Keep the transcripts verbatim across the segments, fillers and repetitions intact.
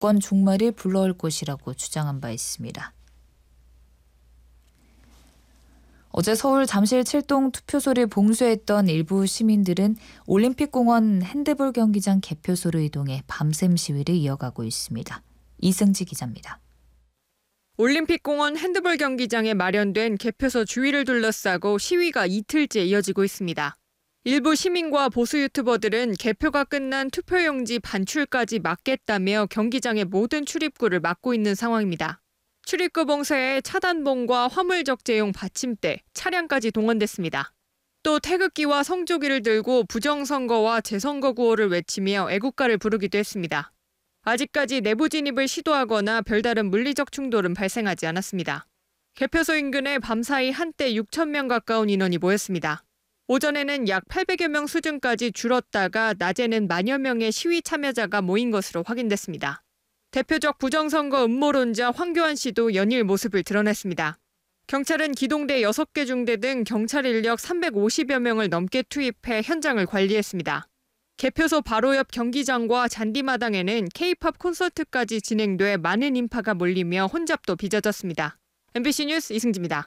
정권 종말을 불러올 것이라고 주장한 바 있습니다. 어제 서울 잠실 칠동 투표소를 봉쇄했던 일부 시민들은 올림픽공원 핸드볼 경기장 개표소로 이동해 밤샘 시위를 이어가고 있습니다. 이승지 기자입니다. 올림픽공원 핸드볼 경기장에 마련된 개표소 주위를 둘러싸고 시위가 이틀째 이어지고 있습니다. 일부 시민과 보수 유튜버들은 개표가 끝난 투표용지 반출까지 막겠다며 경기장의 모든 출입구를 막고 있는 상황입니다. 출입구 봉쇄에 차단봉과 화물 적재용 받침대, 차량까지 동원됐습니다. 또 태극기와 성조기를 들고 부정선거와 재선거 구호를 외치며 애국가를 부르기도 했습니다. 아직까지 내부 진입을 시도하거나 별다른 물리적 충돌은 발생하지 않았습니다. 개표소 인근에 밤사이 한때 육천 명 가까운 인원이 모였습니다. 오전에는 약 팔백여 명 수준까지 줄었다가 낮에는 만여 명의 시위 참여자가 모인 것으로 확인됐습니다. 대표적 부정선거 음모론자 황교안 씨도 연일 모습을 드러냈습니다. 경찰은 기동대 여섯 개 중대 등 경찰 인력 삼백오십여 명을 넘게 투입해 현장을 관리했습니다. 개표소 바로 옆 경기장과 잔디마당에는 케이팝 콘서트까지 진행돼 많은 인파가 몰리며 혼잡도 빚어졌습니다. 엠비씨 뉴스 이승지입니다.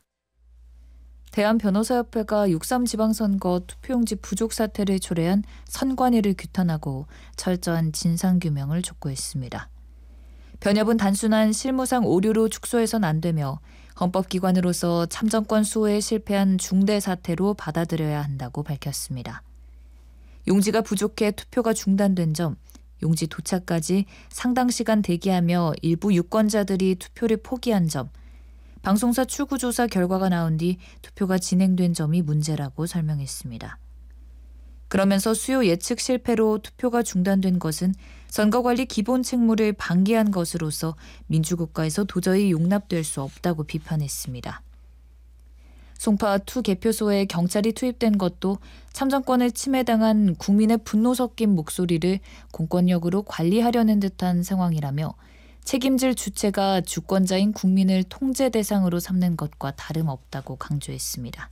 대한변호사협회가 육삼 지방선거 투표용지 부족 사태를 초래한 선관위를 규탄하고 철저한 진상규명을 촉구했습니다. 변협은 단순한 실무상 오류로 축소해선 안 되며 헌법기관으로서 참정권 수호에 실패한 중대 사태로 받아들여야 한다고 밝혔습니다. 용지가 부족해 투표가 중단된 점, 용지 도착까지 상당 시간 대기하며 일부 유권자들이 투표를 포기한 점, 방송사 출구조사 결과가 나온 뒤 투표가 진행된 점이 문제라고 설명했습니다. 그러면서 수요 예측 실패로 투표가 중단된 것은 선거관리 기본 책무를 방기한 것으로서 민주국가에서 도저히 용납될 수 없다고 비판했습니다. 송파 이 개표소에 경찰이 투입된 것도 참정권을 침해당한 국민의 분노 섞인 목소리를 공권력으로 관리하려는 듯한 상황이라며 책임질 주체가 주권자인 국민을 통제 대상으로 삼는 것과 다름없다고 강조했습니다.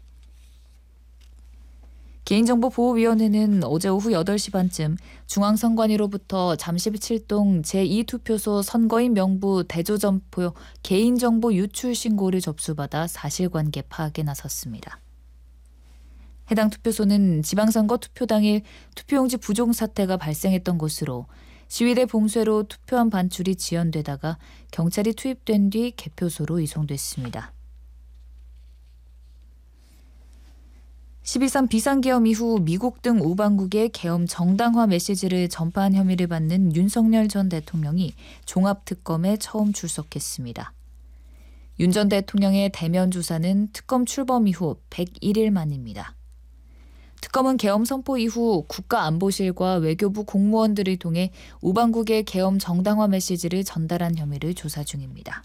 개인정보보호위원회는 어제 오후 여덟 시 반쯤 중앙선관위로부터 잠실 칠동 제이 투표소 선거인 명부 대조점포 개인정보 유출 신고를 접수받아 사실관계 파악에 나섰습니다. 해당 투표소는 지방선거 투표 당일 투표용지 부족 사태가 발생했던 곳으로 시위대 봉쇄로 투표함 반출이 지연되다가 경찰이 투입된 뒤 개표소로 이송됐습니다. 십이 삼 비상계엄 이후 미국 등 우방국의 계엄 정당화 메시지를 전파한 혐의를 받는 윤석열 전 대통령이 종합특검에 처음 출석했습니다. 윤 전 대통령의 대면 조사는 특검 출범 이후 백일 일 만입니다. 특검은 계엄 선포 이후 국가안보실과 외교부 공무원들을 통해 우방국의 계엄 정당화 메시지를 전달한 혐의를 조사 중입니다.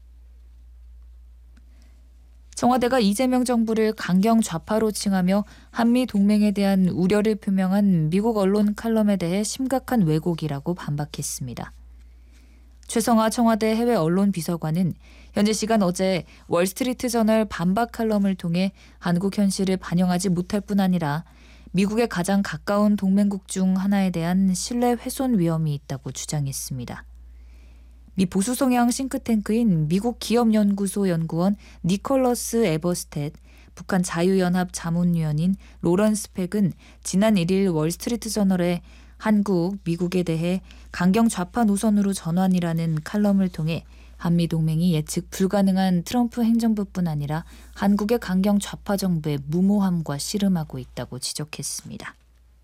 청와대가 이재명 정부를 강경 좌파로 칭하며 한미 동맹에 대한 우려를 표명한 미국 언론 칼럼에 대해 심각한 왜곡이라고 반박했습니다. 최성하 청와대 해외 언론 비서관은 현지 시간 어제 월스트리트저널 반박 칼럼을 통해 한국 현실을 반영하지 못할 뿐 아니라 미국의 가장 가까운 동맹국 중 하나에 대한 신뢰 훼손 위험이 있다고 주장했습니다. 미 보수 성향 싱크탱크인 미국 기업연구소 연구원 니콜러스 에버스텟, 북한 자유연합 자문위원인 로런스 팩은 지난 일 일 월스트리트저널에 한국, 미국에 대해 강경 좌파 노선으로 전환이라는 칼럼을 통해 한미동맹이 예측 불가능한 트럼프 행정부뿐 아니라 한국의 강경 좌파 정부의 무모함과 씨름하고 있다고 지적했습니다.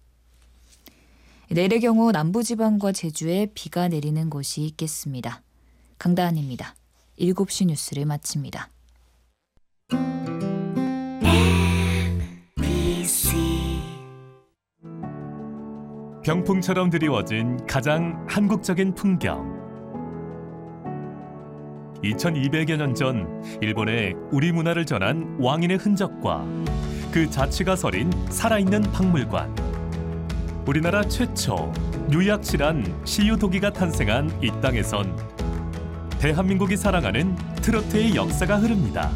내일의 경우 남부지방과 제주에 비가 내리는 곳이 있겠습니다. 강다한입니다. 일곱 시 뉴스를 마칩니다. 병풍처럼 드리워진 가장 한국적인 풍경. 이천이백여 년 전 일본에 우리 문화를 전한 왕인의 흔적과 그 자취가 서린 살아있는 박물관. 우리나라 최초 유약실한 시유도기가 탄생한 이 땅에선 대한민국이 사랑하는 트로트의 역사가 흐릅니다.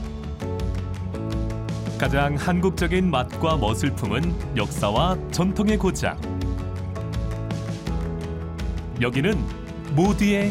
가장 한국적인 맛과 멋을 품은 역사와 전통의 고장. 여기는 모두의